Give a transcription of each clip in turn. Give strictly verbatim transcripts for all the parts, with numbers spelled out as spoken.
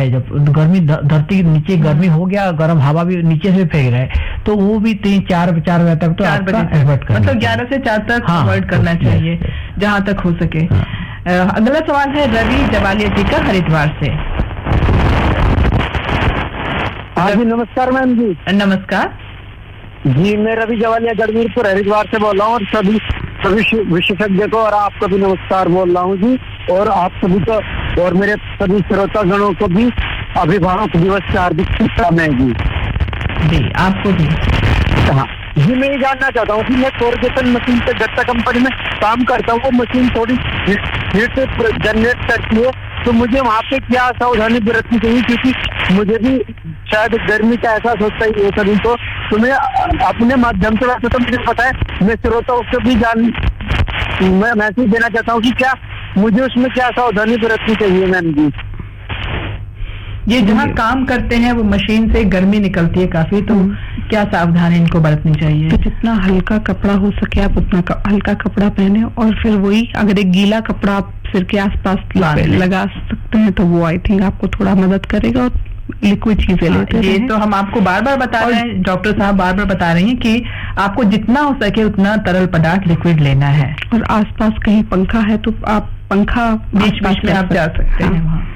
है, जब गर्मी धरती के नीचे गर्मी हो गया, गर्म हवा भी नीचे से फेंक रहा है, तो वो भी तीन चार चार बजे तक तो आपका अवॉइड करना, मतलब ग्यारह से चार तक अवॉइड करना चाहिए जहाँ तक हो सके। अगला सवाल है रवि जवालिया जी का हरिद्वार से। हाँ जी नमस्कार मैम जी। नमस्कार जी, मैं रवि जवालिया गढ़वीरपुर हरिद्वार से बोल रहा हूँ और सभी सभी विशेषज्ञ को और आपको भी नमस्कार बोल रहा हूँ जी, और आप सभी को और मेरे सभी श्रोतागणों को भी अभिभावक दिवस की हार्दिक शुभकामनाएं जी। जी आपको भी। हाँ जी, मैं ये जानना चाहता हूँ कि मैं कोरगेशन मशीन पे गत्ता कंपनी में काम करता हूँ, वो मशीन थोड़ी हीट जनरेट करती है, तो मुझे वहाँ पे क्या सावधानी बरतनी चाहिए, क्योंकि मुझे भी शायद गर्मी का एहसास होता ही है सभी को, तो मैं अपने माध्यम से, वैसे तो मुझे पता है, मैं श्रोताओं को भी जान मैं मैसेज देना चाहता हूँ कि क्या मुझे उसमें क्या सावधानी बरतनी चाहिए मैम जी। ये जहाँ काम करते हैं वो मशीन से गर्मी निकलती है काफी, तो क्या सावधानी इनको बरतनी चाहिए? तो जितना हल्का कपड़ा हो सके आप उतना हल्का कपड़ा पहने, और फिर वही अगर एक गीला कपड़ा आप सिर के आसपास लगा सकते हैं तो वो आई थिंक आपको थोड़ा मदद करेगा, और लिक्विड चीजें लेते हैं। ये तो हम आपको बार बार बता रहे हैं, डॉक्टर साहब बार बार बता रही हैं कि आपको जितना हो सके उतना तरल पदार्थ लिक्विड लेना है, और आसपास कहीं पंखा है तो आप पंखा बीच बीच में आप जा सकते हैं वहाँ।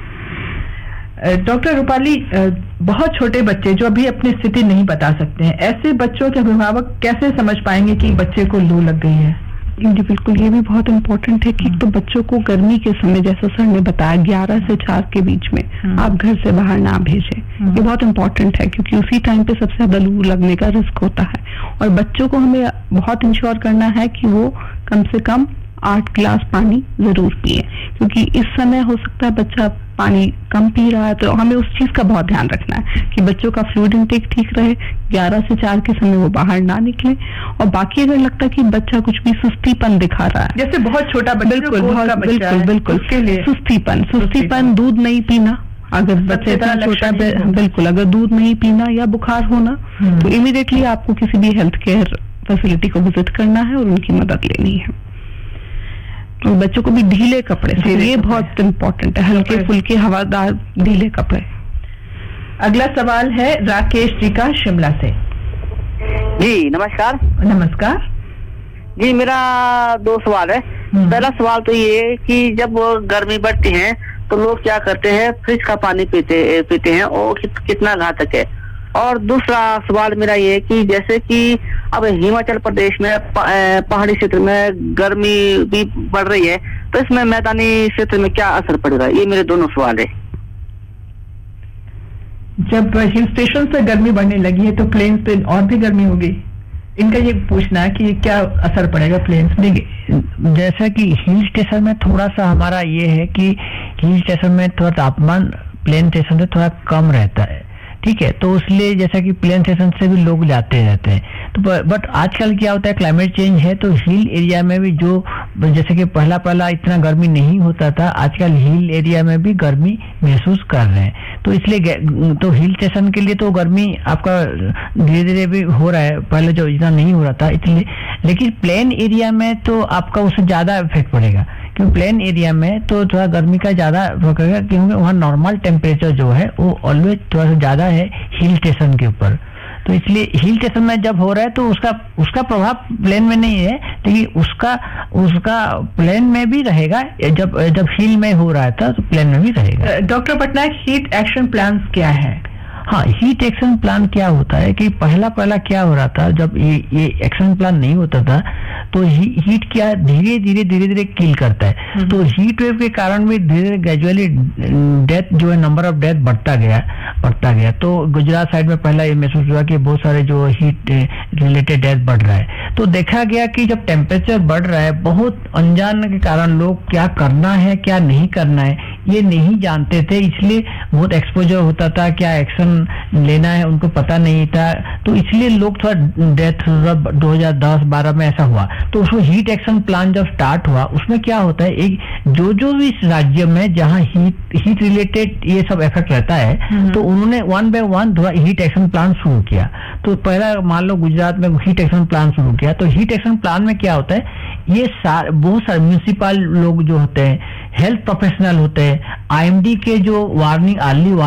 डॉक्टर रूपाली, बहुत छोटे बच्चे जो अभी अपनी स्थिति नहीं बता सकते हैं, ऐसे बच्चों के अभिभावक कैसे समझ पाएंगे कि बच्चे को लू लग गई है? जी बिल्कुल, ये भी बहुत इम्पोर्टेंट है कि तो बच्चों को गर्मी के समय, जैसा सर ने बताया, ग्यारह से चार के बीच में आप घर से बाहर ना भेजें। ये बहुत इम्पोर्टेंट है क्योंकि उसी टाइम पे सबसे ज्यादा लू लगने का रिस्क होता है, और बच्चों को हमें बहुत इंश्योर करना है कि वो कम से कम आठ गिलास पानी जरूर पिए, क्योंकि इस समय हो सकता है बच्चा पानी कम पी रहा है, तो हमें उस चीज का बहुत ध्यान रखना है कि बच्चों का फ्लूइड इनटेक ठीक रहे, ग्यारह से चार के समय वो बाहर ना निकले। और बाकी अगर लगता है कि बच्चा कुछ भी सुस्तीपन दिखा रहा है, जैसे बहुत छोटा बच्चा, बिल्कुल बिल्कुल बिल्कुल उसके लिए सुस्तीपन सुस्तीपन दूध नहीं पीना, अगर बच्चे इतना छोटा, बिल्कुल अगर दूध नहीं पीना या बुखार होना, तो इमीडिएटली आपको किसी भी हेल्थ केयर फैसिलिटी को विजिट करना है और उनकी मदद लेनी है। और बच्चों को भी ढीले कपड़े, ये बहुत इम्पोर्टेंट है, हल्के फुल्के हवादार ढीले कपड़े। अगला सवाल है राकेश जी का शिमला से। जी नमस्कार। नमस्कार जी, मेरा दो सवाल है। पहला सवाल तो ये है कि जब गर्मी बढ़ती है तो लोग क्या करते हैं, फ्रिज का पानी पीते पीते हैं, और कि, कितना घातक है। और दूसरा सवाल मेरा ये है कि जैसे कि अब हिमाचल प्रदेश में पहाड़ी क्षेत्र में गर्मी भी बढ़ रही है, तो इसमें मैदानी क्षेत्र में क्या असर पड़ेगा? ये मेरे दोनों सवाल है। जब हिल स्टेशन से गर्मी बढ़ने लगी है तो प्लेन्स पे और भी गर्मी होगी, इनका ये पूछना है कि क्या असर पड़ेगा प्लेन्स? देखिए, जैसा कि हिल स्टेशन में थोड़ा सा हमारा ये है कि हिल स्टेशन में थोड़ा तापमान प्लेन स्टेशन से थोड़ा कम रहता है, ठीक है, तो इसलिए जैसा कि प्लेन स्टेशन से भी लोग जाते रहते हैं, तो बट आजकल क्या होता है, क्लाइमेट चेंज है, तो हिल एरिया में भी जो जैसे कि पहला पहला इतना गर्मी नहीं होता था, आजकल हिल एरिया में भी गर्मी महसूस कर रहे हैं, तो इसलिए तो हिल स्टेशन के लिए तो गर्मी आपका धीरे धीरे भी हो रहा है, पहले जो इतना नहीं हो रहा था, इसलिए। लेकिन प्लेन एरिया में तो आपका उससे ज्यादा इफेक्ट पड़ेगा, क्योंकि प्लेन एरिया में तो थोड़ा गर्मी का ज्यादा पड़ेगा, क्योंकि वहाँ नॉर्मल टेम्परेचर जो है वो ऑलवेज थोड़ा सा ज्यादा है हिल स्टेशन के ऊपर, तो इसलिए हिल स्टेशन में जब हो रहा है तो उसका उसका प्रभाव प्लेन में नहीं है, लेकिन उसका उसका प्लेन में भी रहेगा, जब जब हिल में हो रहा था तो प्लेन में भी रहेगा। Doctor Patnaik, heat action plan क्या है? हाँ, हीट एक्शन प्लान क्या होता है कि पहला पहला क्या हो रहा था, जब ये ये एक्शन प्लान नहीं होता था तो ही, हीट क्या धीरे धीरे धीरे धीरे किल करता है, तो हीट वेव के कारण भी धीरे धीरे ग्रेजुअली डेथ जो है, नंबर ऑफ डेथ बढ़ता गया बढ़ता गया तो गुजरात साइड में पहला ये महसूस हुआ कि बहुत सारे जो हीट रिलेटेड डेथ बढ़ रहा है, तो देखा गया कि जब टेम्परेचर बढ़ रहा है, बहुत अनजान के कारण लोग क्या करना है क्या नहीं करना है ये नहीं जानते थे, इसलिए बहुत एक्सपोजर होता था, क्या एक्शन लेना है उनको पता नहीं था, तो इसलिए लोग थोड़ा डेथ दो हजार दस बारह में ऐसा हुआ। तो उसमें हीट एक्शन प्लान जब स्टार्ट हुआ, उसमें क्या होता है, एक जो जो भी राज्य में जहाँ हीट हीट रिलेटेड ये सब इफेक्ट रहता है, तो उन्होंने वन बाय वन थोड़ा हीट एक्शन प्लान शुरू किया। तो पहला मान लो गुजरात में हीट एक्शन प्लान शुरू किया, तो हीट एक्शन प्लान में क्या होता है, ये सारे बहुत सारे म्यूनिसिपल लोग जो होते हैं, हेल्थ प्रोफेशनल होते हैं, आईएमडी के जो वार्निंग अर्ली